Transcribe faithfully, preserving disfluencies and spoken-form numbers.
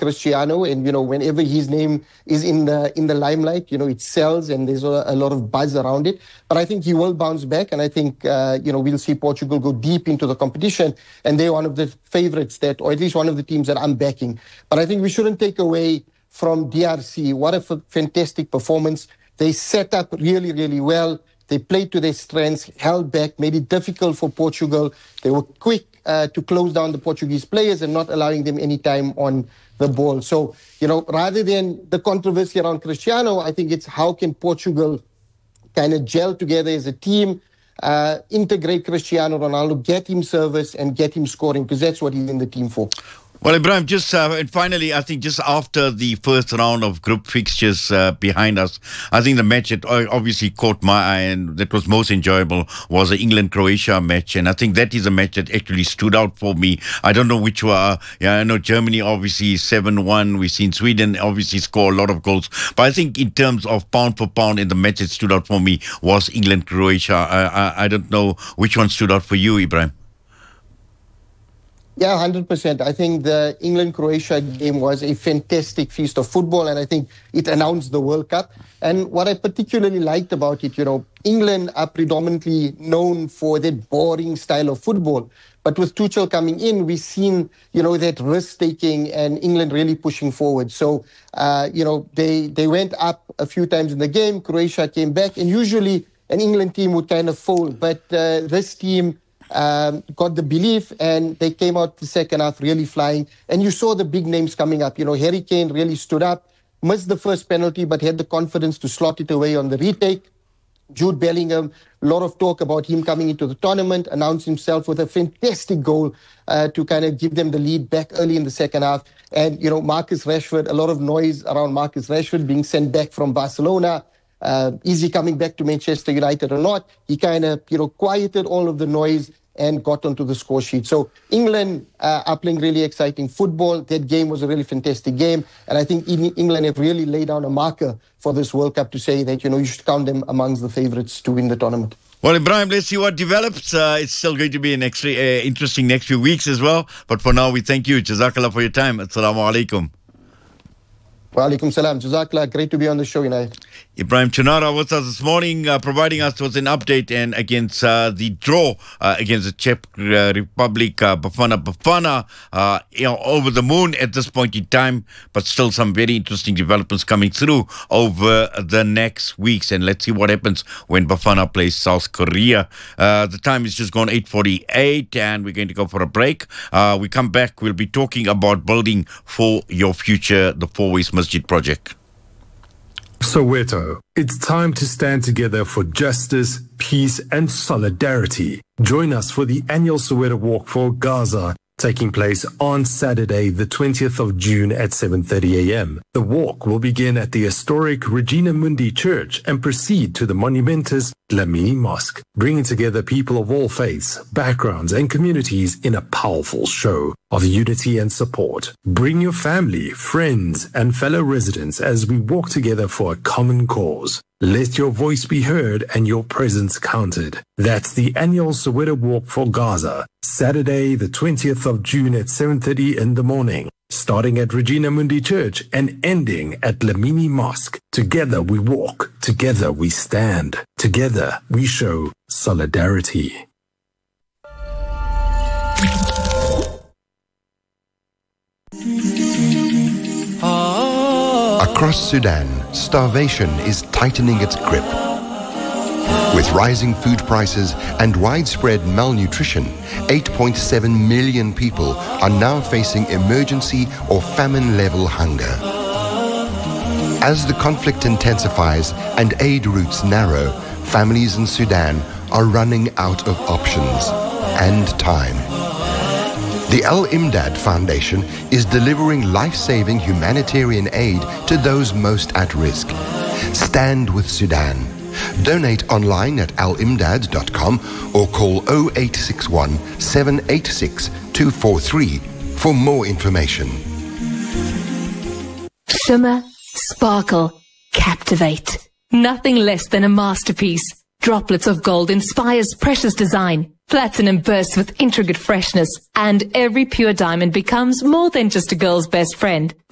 Cristiano, and you know, whenever his name is in the in the limelight, you know, it sells and there's a, a lot of buzz around it. But I think he will bounce back, and I think uh, you know, we'll see Portugal go deep into the competition, and they're one of the favourites that, or at least one of the teams that I'm backing. But I think we shouldn't take away from D R C. What a f- fantastic performance! They set up really, really well. They played to their strengths, held back, made it difficult for Portugal. They were quick uh, to close down the Portuguese players and not allowing them any time on the ball. So, you know, rather than the controversy around Cristiano, I think it's how can Portugal kind of gel together as a team, uh, integrate Cristiano Ronaldo, get him service and get him scoring, because that's what he's in the team for. Well, Ibrahim, just uh, and finally, I think just after the first round of group fixtures uh, behind us, I think the match that obviously caught my eye and that was most enjoyable was the England-Croatia match. And I think that is a match that actually stood out for me. I don't know which were. Yeah, I know Germany obviously seven one. We've seen Sweden obviously score a lot of goals. But I think in terms of pound for pound in the match that stood out for me was England-Croatia. I, I, I don't know which one stood out for you, Ibrahim. Yeah, one hundred percent. I think the England-Croatia game was a fantastic feast of football, and I think it announced the World Cup. And what I particularly liked about it, you know, England are predominantly known for that boring style of football. But with Tuchel coming in, we've seen, you know, that risk-taking and England really pushing forward. So, uh, you know, they, they went up a few times in the game. Croatia came back, and usually an England team would kind of fold. But uh, this team Um, got the belief, and they came out the second half really flying. And you saw the big names coming up. You know, Harry Kane really stood up, missed the first penalty, but had the confidence to slot it away on the retake. Jude Bellingham, a lot of talk about him coming into the tournament, announced himself with a fantastic goal uh, to kind of give them the lead back early in the second half. And, you know, Marcus Rashford, a lot of noise around Marcus Rashford being sent back from Barcelona. Uh, is he coming back to Manchester United or not? He kind of, you know, quieted all of the noise and got onto the score sheet. So England uh, are playing really exciting football. That game was a really fantastic game. And I think England have really laid down a marker for this World Cup to say that, you know, you should count them amongst the favourites to win the tournament. Well, Ibrahim, let's see what develops. Uh, it's still going to be an extra, uh, interesting next few weeks as well. But for now, we thank you. Jazakallah for your time. Assalamu alaikum. Wa alaikum salam. Jazakallah. Great to be on the show, United. Ibrahim Chinara was us this morning, uh, providing us with an update and against uh, the draw uh, against the Czech uh, Republic, uh, Bafana Bafana, uh, you know, over the moon at this point in time, but still some very interesting developments coming through over the next weeks. And let's see what happens when Bafana plays South Korea. Uh, the time is just gone eight forty-eight, and we're going to go for a break. Uh, we come back, we'll be talking about building for your future, the Four Ways Masjid project. Soweto, it's time to stand together for justice, peace and solidarity. Join us for the annual Soweto Walk for Gaza, taking place on Saturday, the twentieth of June at seven thirty a m. The walk will begin at the historic Regina Mundi Church and proceed to the monumentous Dlamini Mosque, bringing together people of all faiths, backgrounds and communities in a powerful show of unity and support. Bring your family, friends and fellow residents as we walk together for a common cause. Let your voice be heard and your presence counted. That's the annual Soweto Walk for Gaza, Saturday the twentieth of June at seven thirty in the morning, starting at Regina Mundi Church and ending at Dlamini Mosque. Together we walk, together we stand, together we show solidarity. Across Sudan, starvation is tightening its grip. With rising food prices and widespread malnutrition, eight point seven million people are now facing emergency or famine-level hunger. As the conflict intensifies and aid routes narrow, families in Sudan are running out of options and time. The Al-Imdad Foundation is delivering life-saving humanitarian aid to those most at risk. Stand with Sudan. Donate online at al imdad dot com or call zero eight six one, seven eight six, two four three for more information. Shimmer, sparkle, captivate. Nothing less than a masterpiece. Droplets of gold inspires precious design. Platinum bursts with intricate freshness. And every pure diamond becomes more than just a girl's best friend.